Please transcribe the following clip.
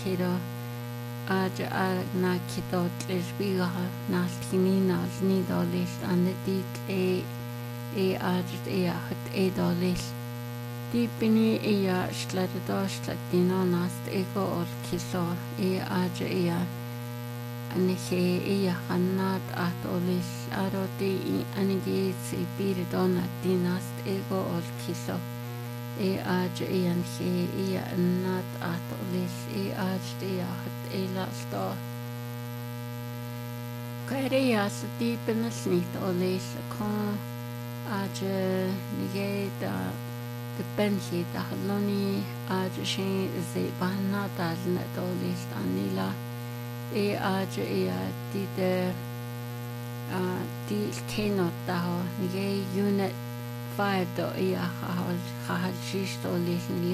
kiro aja na kito tlesbiga na skinina ni dolis anetik aja hat dolis dipini skladados latino nast ego or kiso aja anike hanat atolis aroti anige sipiridona dinast ego or kiso aja anike nat atolis aja hat elasto Karias dipina snit olis kon aja nige da Benji da haloni aja shin zebana dalna dolis anila aja di de di tenot da nige unit 5 do hahal shish dolis